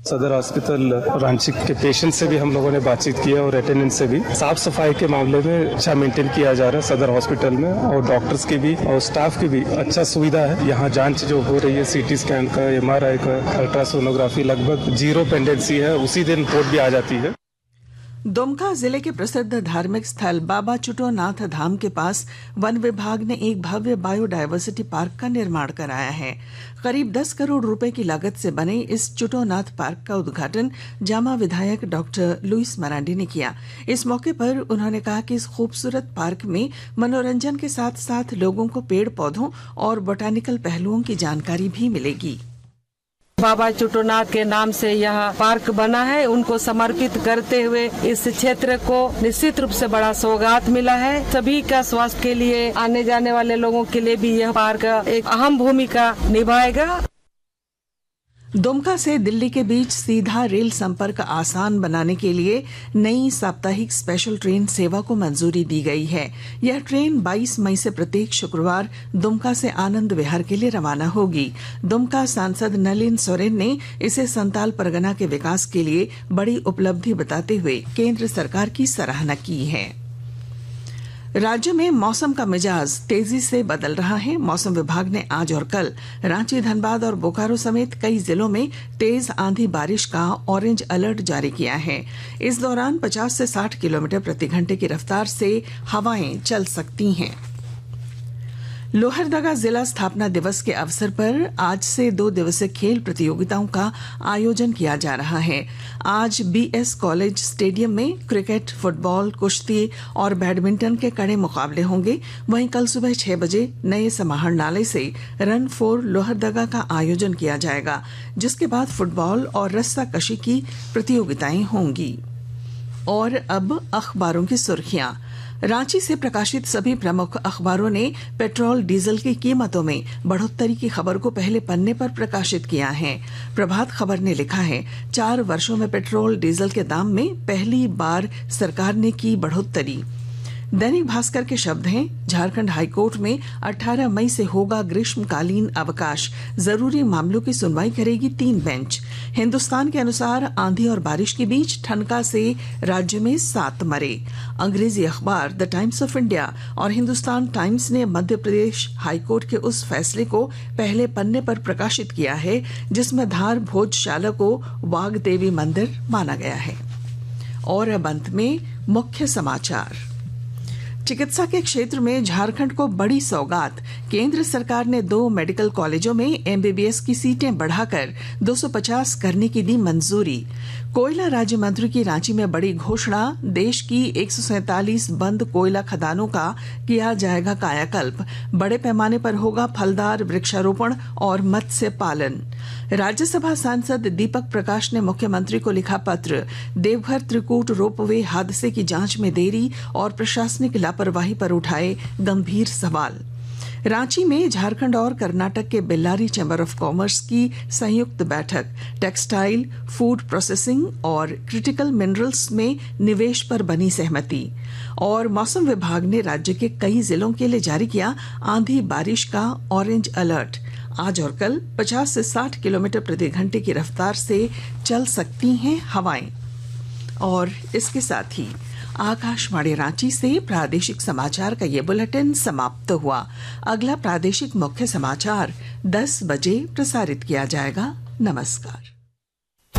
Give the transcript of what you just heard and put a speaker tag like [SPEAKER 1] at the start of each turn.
[SPEAKER 1] सदर हॉस्पिटल रांची के पेशेंट से भी हम लोगों ने बातचीत किया और अटेंडेंस से भी साफ सफाई के मामले में अच्छा मेंटेन किया जा रहा है सदर हॉस्पिटल में, और डॉक्टर्स की भी और स्टाफ की भी अच्छा सुविधा है। यहाँ जांच जो हो रही है सीटी स्कैन का, MRI का, अल्ट्रासोनोग्राफी लगभग 0 पेंडेंसी है, उसी दिन रिपोर्ट भी आ जाती है।
[SPEAKER 2] दुमका जिले के प्रसिद्ध धार्मिक स्थल बाबा चुटोनाथ धाम के पास वन विभाग ने एक भव्य बायोडायवर्सिटी पार्क का निर्माण कराया है। करीब 10 करोड़ रुपए की लागत से बने इस चुटोनाथ पार्क का उद्घाटन जामा विधायक डॉक्टर लुइस मरांडी ने किया। इस मौके पर उन्होंने कहा कि इस खूबसूरत पार्क में मनोरंजन के साथ साथ लोगों को पेड़ पौधों और बोटानिकल पहलुओं की जानकारी भी मिलेगी।
[SPEAKER 3] बाबा चुटोनाथ के नाम से यह पार्क बना है, उनको समर्पित करते हुए इस क्षेत्र को निश्चित रूप से बड़ा सौगात मिला है। सभी का स्वास्थ्य के लिए, आने जाने वाले लोगों के लिए भी यह पार्क एक अहम भूमिका निभाएगा।
[SPEAKER 2] दुमका से दिल्ली के बीच सीधा रेल संपर्क आसान बनाने के लिए नई साप्ताहिक स्पेशल ट्रेन सेवा को मंजूरी दी गई है। यह ट्रेन 22 मई से प्रत्येक शुक्रवार दुमका से आनंद विहार के लिए रवाना होगी। दुमका सांसद नलिन सोरेन ने इसे संताल परगना के विकास के लिए बड़ी उपलब्धि बताते हुए केंद्र सरकार की सराहना की है। राज्य में मौसम का मिजाज तेजी से बदल रहा है। मौसम विभाग ने आज और कल रांची, धनबाद और बोकारो समेत कई जिलों में तेज आंधी बारिश का ऑरेंज अलर्ट जारी किया है। इस दौरान 50 से 60 किलोमीटर प्रति घंटे की रफ्तार से हवाएं चल सकती हैं। लोहरदगा जिला स्थापना दिवस के अवसर पर आज से 2 दिवसीय खेल प्रतियोगिताओं का आयोजन किया जा रहा है। आज BS कॉलेज स्टेडियम में क्रिकेट, फुटबॉल, कुश्ती और बैडमिंटन के कड़े मुकाबले होंगे। वहीं कल सुबह 6 बजे नए समाहरणालय से रन फॉर लोहरदगा का आयोजन किया जाएगा, जिसके बाद फुटबॉल और रस्साकशी की प्रतियोगिताएं होंगी। और अब अखबारों की सुर्खियां। रांची से प्रकाशित सभी प्रमुख अखबारों ने पेट्रोल डीजल की कीमतों में बढ़ोतरी की खबर को पहले पन्ने पर प्रकाशित किया है। प्रभात खबर ने लिखा है, 4 वर्षों में पेट्रोल डीजल के दाम में पहली बार सरकार ने की बढ़ोतरी। दैनिक भास्कर के शब्द हैं, झारखंड हाईकोर्ट में 18 मई से होगा ग्रीष्मकालीन अवकाश, जरूरी मामलों की सुनवाई करेगी 3 बेंच। हिंदुस्तान के अनुसार आंधी और बारिश के बीच ठनका से राज्य में 7 मरे। अंग्रेजी अखबार द टाइम्स ऑफ इंडिया और हिंदुस्तान टाइम्स ने मध्य प्रदेश हाईकोर्ट के उस फैसले को पहले पन्ने पर प्रकाशित किया है जिसमें धार भोजशाला को वाघ देवी मंदिर माना गया है। और अब अंत में मुख्य समाचार। चिकित्सा के क्षेत्र में झारखंड को बड़ी सौगात। केंद्र सरकार ने 2 मेडिकल कॉलेजों में MBBS की सीटें बढ़ाकर 250 करने की दी मंजूरी। कोयला राज्य मंत्री की रांची में बड़ी घोषणा, देश की 147 बंद कोयला खदानों का किया जाएगा कायाकल्प। बड़े पैमाने पर होगा फलदार वृक्षारोपण और मत्स्य पालन। राज्यसभा सांसद दीपक प्रकाश ने मुख्यमंत्री को लिखा पत्र, देवघर त्रिकूट रोपवे हादसे की जांच में देरी और प्रशासनिक लापरवाही पर उठाए गंभीर सवाल। रांची में झारखंड और कर्नाटक के बेल्लारी चैम्बर ऑफ कॉमर्स की संयुक्त बैठक, टेक्सटाइल, फूड प्रोसेसिंग और क्रिटिकल मिनरल्स में निवेश पर बनी सहमति। और मौसम विभाग ने राज्य के कई जिलों के लिए जारी किया आंधी बारिश का ऑरेंज अलर्ट। आज और कल 50 से 60 किलोमीटर प्रति घंटे की रफ्तार से चल सकती हैं हवाएं। और इसके साथ ही आकाशवाणी रांची से प्रादेशिक समाचार का ये बुलेटिन समाप्त हुआ। अगला प्रादेशिक मुख्य समाचार 10 बजे प्रसारित किया जाएगा। नमस्कार।